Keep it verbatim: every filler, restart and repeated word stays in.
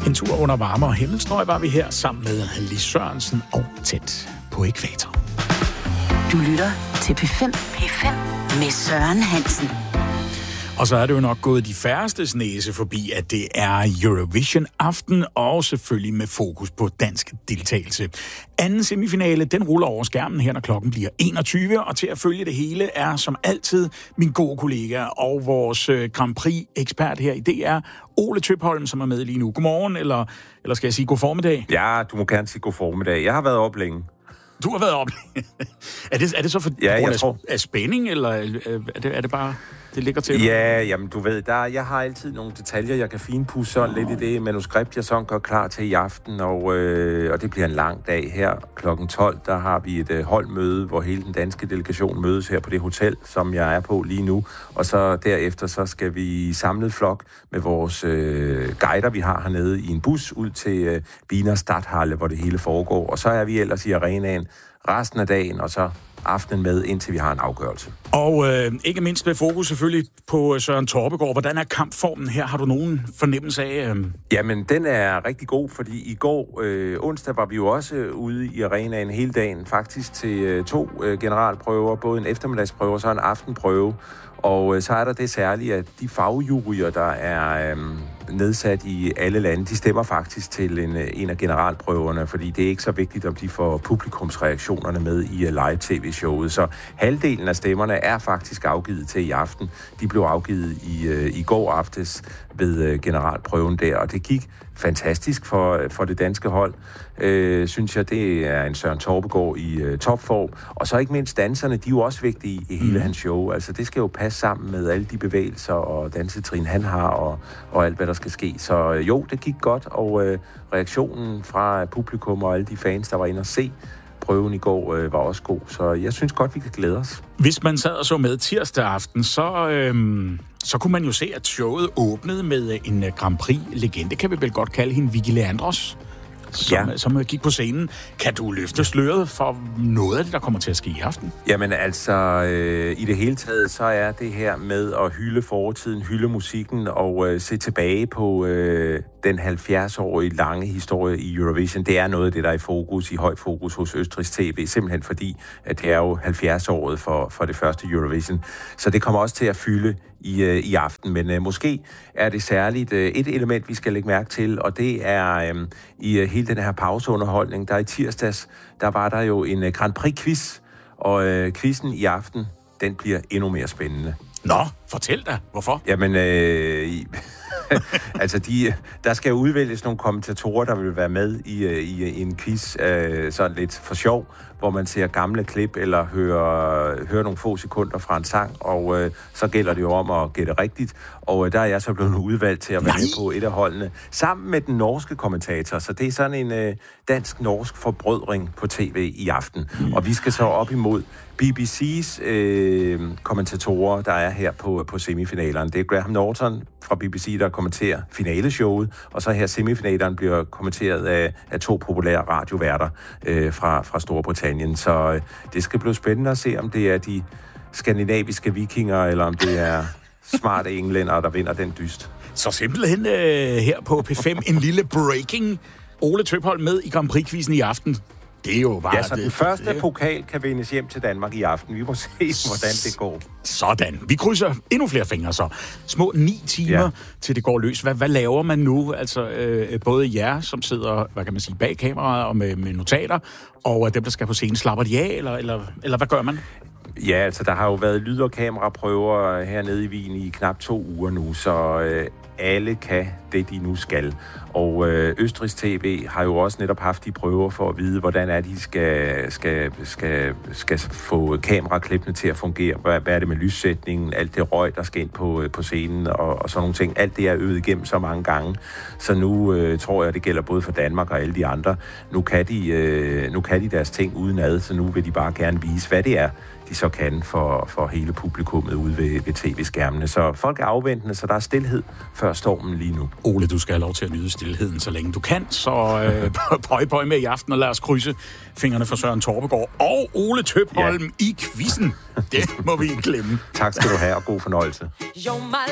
En tur under varme og himmelstrøg var vi her sammen med Lis Sørensen og Tæt på Ækvator. Du lytter til P fem. P fem med Søren Hansen. Og så er det jo nok gået de færstes næse forbi, at det er Eurovision-aften, og selvfølgelig med fokus på dansk deltagelse. Anden semifinale, den ruller over skærmen her, når klokken bliver enogtyve, og til at følge det hele er som altid min gode kollega og vores Grand Prix-ekspert her i D R, Ole Tøpholm, som er med lige nu. Godmorgen, eller, eller skal jeg sige god formiddag? Ja, du må gerne sige god formiddag. Jeg har været op længe. Du har været op. er, det, er det så for ja, grund jeg af, tror... af spænding, eller er det, er det bare, det ligger til? Ja, jamen du ved, der, jeg har altid nogle detaljer, jeg kan finpudse sådan lidt i det manuskript, jeg sådan gør klar til i aften, og, øh, og det bliver en lang dag her. klokken tolv, der har vi et øh, holdmøde, hvor hele den danske delegation mødes her på det hotel, som jeg er på lige nu, og så derefter, så skal vi samlet flok med vores øh, guider, vi har hernede i en bus ud til øh, Wiener Stadthalle, hvor det hele foregår, og så er vi ellers i arenaen resten af dagen, og så aftenen med, indtil vi har en afgørelse. Og øh, ikke mindst med fokus selvfølgelig på Søren Torpegaard. Hvordan er kampformen her? Har du nogen fornemmelse af? Øh... Jamen, den er rigtig god, fordi i går, øh, onsdag, var vi jo også ude i arenaen hele dagen, faktisk til øh, to øh, generalprøver, både en eftermiddagsprøve og så en aftenprøve. Og øh, så er der det særlige, at de fagjuryer, der er øh, nedsat i alle lande, de stemmer faktisk til en, en af generalprøverne, fordi det er ikke så vigtigt, om de får publikumsreaktionerne med i uh, live-tv-showet. Så halvdelen af stemmerne er faktisk afgivet til i aften. De blev afgivet i, uh, i går aftes ved uh, generalprøven der, og det gik fantastisk for, for det danske hold. Øh, synes jeg, det er en Søren Torpegaard i øh, topform. Og så ikke mindst danserne, de er jo også vigtige i hele mm. hans show. Altså, det skal jo passe sammen med alle de bevægelser og dansetrin, han har, og, og alt, hvad der skal ske. Så øh, jo, det gik godt, og øh, reaktionen fra publikum og alle de fans, der var inde og se prøven i går, øh, var også god. Så jeg synes godt, vi kan glæde os. Hvis man sad og så med tirsdag aften, så... Øh... så kunne man jo se, at showet åbnede med en Grand Prix-legende, kan vi vel godt kalde hende, Vicky Leandros, som, ja. som gik på scenen. Kan du løfte sløret for noget af det, der kommer til at ske i aften? Jamen altså, øh, i det hele taget, så er det her med at hylde fortiden, hylde musikken og øh, se tilbage på øh, den halvfjerds-årige lange historie i Eurovision. Det er noget af det, der er i fokus, i høj fokus hos Østrigs T V, simpelthen fordi, at det er jo halvfjerds-året for, for det første Eurovision. Så det kommer også til at fylde i, øh, i aften, men øh, måske er det særligt øh, et element, vi skal lægge mærke til, og det er øh, i øh, hele den her pauseunderholdning, der i tirsdags, der var der jo en øh, Grand Prix-quiz, og øh, quizzen i aften, den bliver endnu mere spændende. Nå, fortæl da, hvorfor? Jamen, øh, altså, de, der skal jo udvælges nogle kommentatorer, der vil være med i, i, i en quiz, øh, sådan lidt for sjov, hvor man ser gamle klip eller hører, hører nogle få sekunder fra en sang, og øh, så gælder det jo om at gætte rigtigt. Og øh, der er jeg så blevet udvalgt til at være med på et af holdene, sammen med den norske kommentator. Så det er sådan en øh, dansk-norsk forbrødring på tv i aften. Mm. Og vi skal så op imod B B C's øh, kommentatorer, der er her på, på semifinalerne. Det er Graham Norton fra B B C, der kommenterer finaleshowet, og så her semifinalerne bliver kommenteret af, af to populære radioværter øh, fra, fra Storbritannien. Så øh, det skal blive spændende at se, om det er de skandinaviske vikinger, eller om det er smarte englænder, der vinder den dyst. Så simpelthen øh, her på P fem en lille breaking. Ole Tøpholm med i Grand Prix-quizzen i aften. Det er jo bare... Ja, så den det, første det. pokal kan vindes hjem til Danmark i aften. Vi må se, hvordan det går. Sådan. Vi krydser endnu flere fingre så. Små ni timer, ja. til det går løs. Hvad, hvad laver man nu? Altså, øh, både jer, som sidder, hvad kan man sige, bag kameraet og med, med notater, og dem, der skal på scenen, slapper de af, eller, eller, eller hvad gør man? Ja, altså, der har jo været lyd- og kameraprøver hernede i Wien i knap to uger nu, så øh, alle kan det, de nu skal. Og øh, Østrigs T V har jo også netop haft de prøver for at vide, hvordan er de skal, skal, skal, skal få kameraklippene til at fungere. Hvad, hvad er det med lyssætningen, alt det røg, der skal ind på, på scenen og, og sådan nogle ting. Alt det er øvet igennem så mange gange. Så nu øh, tror jeg, det gælder både for Danmark og alle de andre. Nu kan de, øh, nu kan de deres ting udenad, så nu vil de bare gerne vise, hvad det er, de så kan for, for hele publikummet ude ved, ved tv-skærmene. Så folk er afventende, så der er stilhed før stormen lige nu. Ole, du skal have lov til at nyde stilheden, så længe du kan. Så øh, pøj, pøj med i aften, og lad os krydse fingrene for Søren Torpegaard og Ole Tøpholm ja. i quizzen. Det må vi ikke glemme. Tak skal du have, og god fornøjelse.